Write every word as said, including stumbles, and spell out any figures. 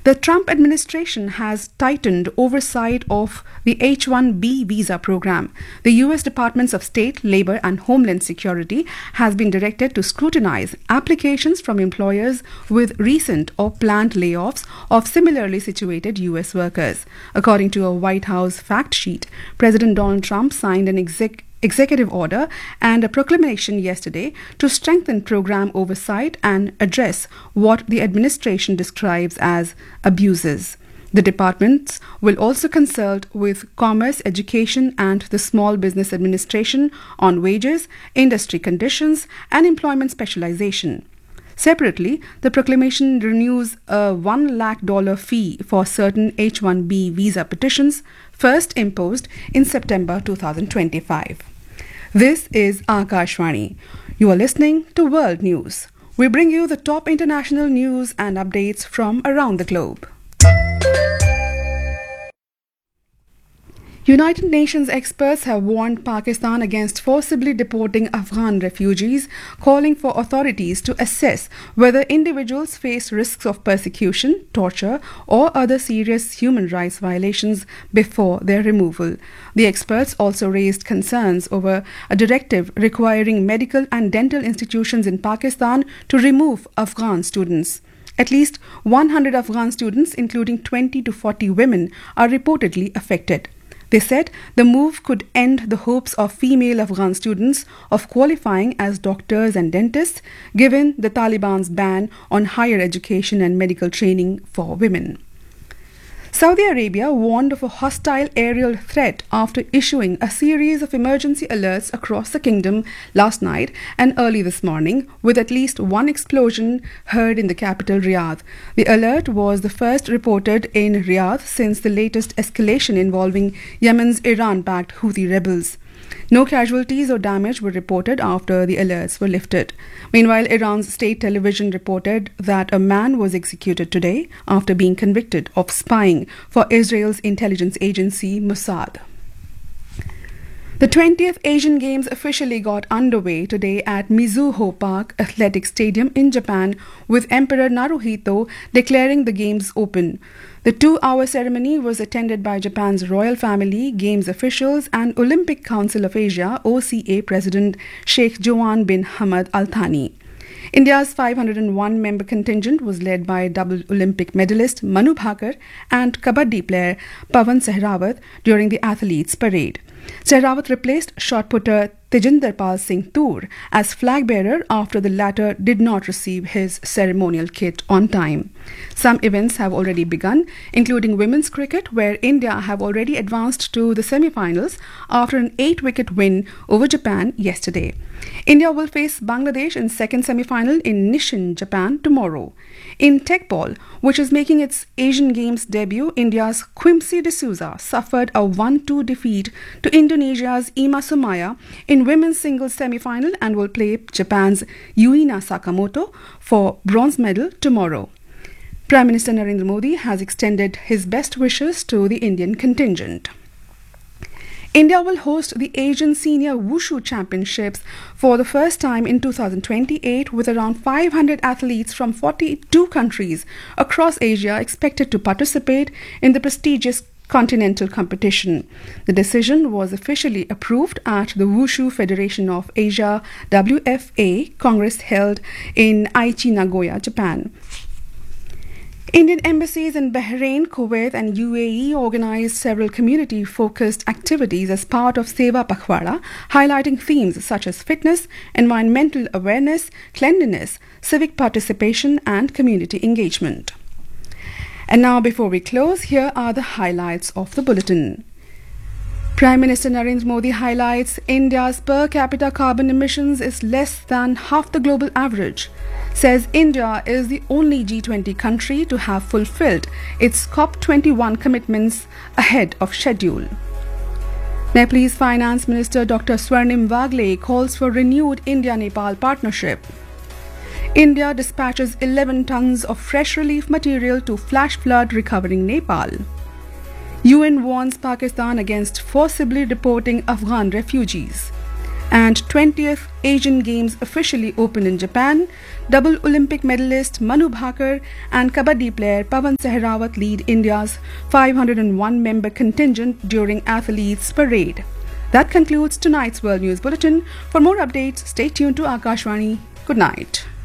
The Trump administration has tightened oversight of the H one B visa program. The U S Departments of State, Labor and Homeland Security has been directed to scrutinize applications from employers with recent or planned layoffs of similarly situated U S workers. According to a White House fact sheet, President Donald Trump signed an exec executive order and a proclamation yesterday to strengthen program oversight and address what the administration describes as abuses. The departments will also consult with Commerce, Education and the Small Business Administration on wages, industry conditions and employment specialization. Separately, the proclamation renews a one lakh dollar fee for certain H one B visa petitions first imposed in September two thousand twenty-five. This is Akashvani. You are listening to World News. We bring you the top international news and updates from around the globe. United Nations experts have warned Pakistan against forcibly deporting Afghan refugees, calling for authorities to assess whether individuals face risks of persecution, torture, or other serious human rights violations before their removal. The experts also raised concerns over a directive requiring medical and dental institutions in Pakistan to remove Afghan students. At least one hundred Afghan students, including twenty to forty women, are reportedly affected. They said the move could end the hopes of female Afghan students of qualifying as doctors and dentists, given the Taliban's ban on higher education and medical training for women. Saudi Arabia warned of a hostile aerial threat after issuing a series of emergency alerts across the kingdom last night and early this morning, with at least one explosion heard in the capital Riyadh. The alert was the first reported in Riyadh since the latest escalation involving Yemen's Iran-backed Houthi rebels. No casualties or damage were reported after the alerts were lifted. Meanwhile, Iran's state television reported that a man was executed today after being convicted of spying for Israel's intelligence agency Mossad. The twentieth Asian Games officially got underway today at Mizuho Park Athletic Stadium in Japan, with Emperor Naruhito declaring the Games open. The two-hour ceremony was attended by Japan's royal family, Games officials and Olympic Council of Asia O C A President Sheikh Joan bin Hamad Al Thani. India's five hundred one member contingent was led by double Olympic medalist Manu Bhaker and kabaddi player Pawan Sehrawat during the athletes' parade. Sehrawat replaced shot putter Tejinder Pal Singh Toor as flag bearer after the latter did not receive his ceremonial kit on time. Some events have already begun, including women's cricket, where India have already advanced to the semi-finals after an eight-wicket win over Japan yesterday. India will face Bangladesh in second semi-final in Nishin, Japan tomorrow. In Tekball, which is making its Asian Games debut, India's Quimsi D'Souza suffered a one two defeat to Indonesia's Ima Sumaya in women's singles semi-final and will play Japan's Yuina Sakamoto for bronze medal tomorrow. Prime Minister Narendra Modi has extended his best wishes to the Indian contingent. India will host the Asian Senior Wushu Championships for the first time in two thousand twenty-eight, with around five hundred athletes from forty-two countries across Asia expected to participate in the prestigious continental competition. The decision was officially approved at the Wushu Federation of Asia W F A Congress held in Aichi, Nagoya, Japan. Indian embassies in Bahrain, Kuwait and U A E organized several community-focused activities as part of Seva Pakhwara, highlighting themes such as fitness, environmental awareness, cleanliness, civic participation and community engagement. And now, before we close, here are the highlights of the bulletin. Prime Minister Narendra Modi highlights India's per capita carbon emissions is less than half the global average. Says India is the only G twenty country to have fulfilled its COP twenty-one commitments ahead of schedule. Nepalese Finance Minister Doctor Swarnim Wagle calls for renewed India-Nepal partnership. India dispatches eleven tons of fresh relief material to flash flood recovering Nepal. U N warns Pakistan against forcibly deporting Afghan refugees. And twentieth Asian Games officially opened in Japan. Double Olympic medalist Manu Bhaker and Kabaddi player Pawan Sehrawat lead India's five hundred one member contingent during athletes' parade. That concludes tonight's World News Bulletin. For more updates, stay tuned to Akashvani. Good night.